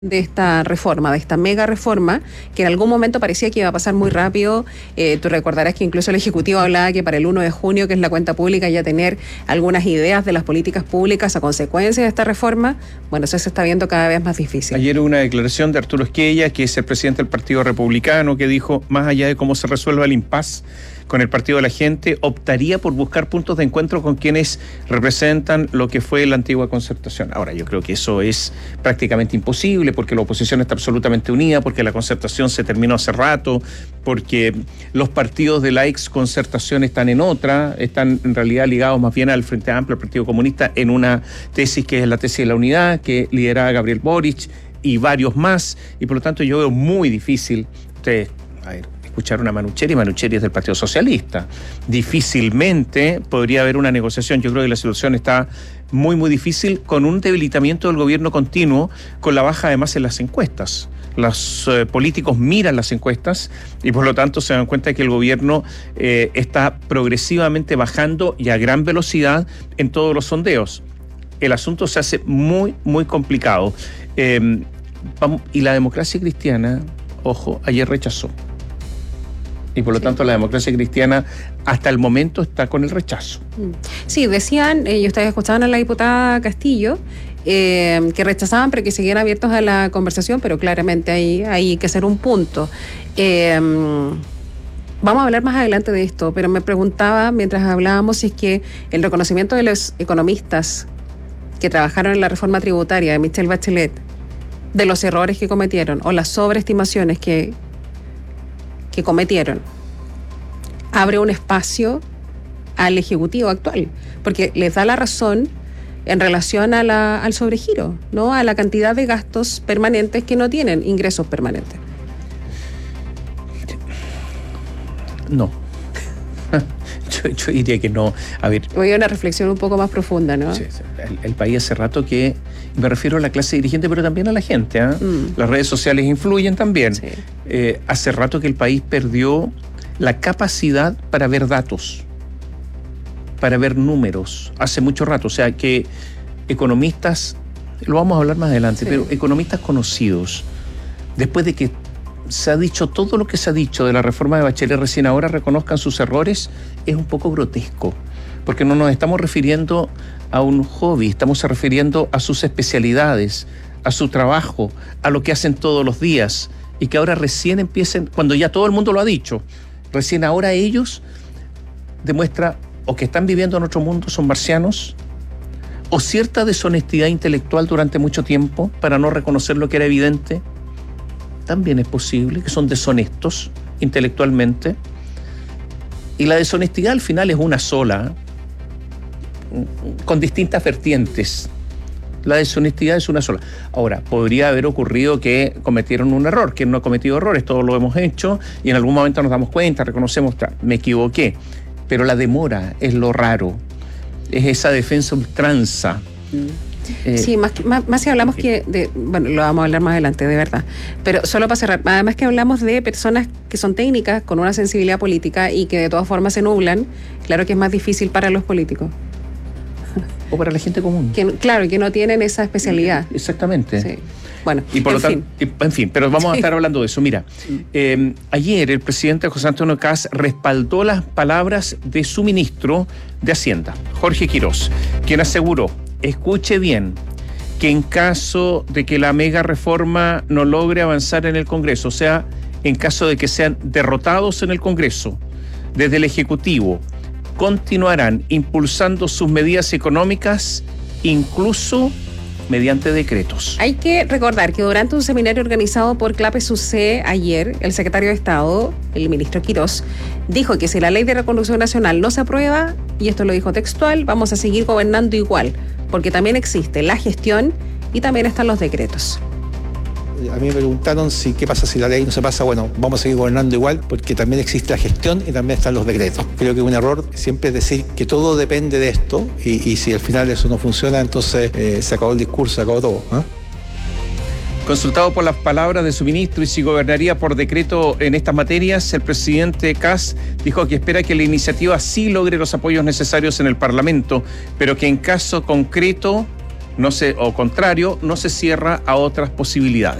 de esta reforma, de esta mega reforma, que en algún momento parecía que iba a pasar muy rápido. Tú recordarás que incluso el Ejecutivo hablaba que para el 1 de junio, que es la cuenta pública, ya tener algunas ideas de las políticas públicas a consecuencia de esta reforma. Bueno, eso se está viendo cada vez más difícil. Ayer hubo una declaración de Arturo Esquella, que es el presidente del Partido Republicano, que dijo, más allá de cómo se resuelva el impasse con el Partido de la Gente, optaría por buscar puntos de encuentro con quienes representan lo que fue la antigua concertación. Ahora, yo creo que eso es prácticamente imposible, porque la oposición está absolutamente unida, porque la concertación se terminó hace rato, porque los partidos de la ex concertación están en otra, están en realidad ligados más bien al Frente Amplio, al Partido Comunista, en una tesis que es la tesis de la unidad, que lideraba Gabriel Boric y varios más, y por lo tanto yo veo muy difícil, escuchar una Manucheri es del Partido Socialista. Difícilmente podría haber una negociación. Yo creo que la situación está muy, muy difícil, con un debilitamiento del gobierno continuo, con la baja además en las encuestas. Los políticos miran las encuestas y por lo tanto se dan cuenta de que el gobierno está progresivamente bajando y a gran velocidad en todos los sondeos. El asunto se hace muy, muy complicado. Y la democracia cristiana, ojo, ayer rechazó. Y por lo tanto la democracia cristiana hasta el momento está con el rechazo. Sí, decían, y ustedes escuchaban a la diputada Castillo, que rechazaban pero que seguían abiertos a la conversación, pero claramente hay que hacer un punto. Vamos a hablar más adelante de esto, pero me preguntaba mientras hablábamos si es que el reconocimiento de los economistas que trabajaron en la reforma tributaria de Michelle Bachelet, de los errores que cometieron o las sobreestimaciones que cometieron, abre un espacio al Ejecutivo actual, porque les da la razón en relación a al sobregiro, ¿no? A la cantidad de gastos permanentes que no tienen ingresos permanentes. No. Yo diría que no. A ver. Voy a una reflexión un poco más profunda, ¿no? Sí. El país hace rato que, me refiero a la clase dirigente, pero también a la gente, ¿eh? Las redes sociales influyen también. Sí. Hace rato que el país perdió la capacidad para ver datos, para ver números. Hace mucho rato. O sea, que economistas, lo vamos a hablar más adelante, sí, pero economistas conocidos, después de que se ha dicho todo lo que se ha dicho de la reforma de Bachelet, recién ahora reconozcan sus errores, es un poco grotesco, porque no nos estamos refiriendo a un hobby, estamos refiriendo a sus especialidades, a su trabajo, a lo que hacen todos los días, y que ahora recién empiecen, cuando ya todo el mundo lo ha dicho, recién ahora ellos demuestran o que están viviendo en otro mundo, son marcianos, o cierta deshonestidad intelectual durante mucho tiempo para no reconocer lo que era evidente. También es posible que son deshonestos intelectualmente, y la deshonestidad al final es una sola, con distintas vertientes. La deshonestidad es una sola. Ahora, podría haber ocurrido que cometieron un error, que no ha cometido errores, todos lo hemos hecho y en algún momento nos damos cuenta, reconocemos, me equivoqué, pero la demora es lo raro, es esa defensa ultranza. Sí, más si hablamos bueno, lo vamos a hablar más adelante, de verdad. Pero solo para cerrar, además que hablamos de personas que son técnicas, con una sensibilidad política y que de todas formas se nublan, claro que es más difícil para los políticos. O para la gente común. Claro, que no tienen esa especialidad. Exactamente. Sí. Bueno, y por lo tanto, en fin, pero vamos a estar hablando de eso. Mira, ayer el presidente José Antonio Kast respaldó las palabras de su ministro de Hacienda, Jorge Quirós, quien aseguró, escuche bien, que en caso de que la mega reforma no logre avanzar en el Congreso, o sea, en caso de que sean derrotados en el Congreso, desde el Ejecutivo, continuarán impulsando sus medidas económicas, incluso mediante decretos. Hay que recordar que durante un seminario organizado por CLAPES-UC ayer, el secretario de Estado, el ministro Quirós, dijo que si la ley de reconstrucción nacional no se aprueba, y esto lo dijo textual, vamos a seguir gobernando igual, porque también existe la gestión y también están los decretos. A mí me preguntaron qué pasa si la ley no se pasa. Bueno, vamos a seguir gobernando igual porque también existe la gestión y también están los decretos. Creo que un error siempre es decir que todo depende de esto y si al final eso no funciona, entonces se acabó el discurso, se acabó todo, ¿eh? Consultado por las palabras de su ministro y si gobernaría por decreto en estas materias, el presidente Kast dijo que espera que la iniciativa sí logre los apoyos necesarios en el Parlamento, pero que en caso concreto o contrario, no se cierra a otras posibilidades.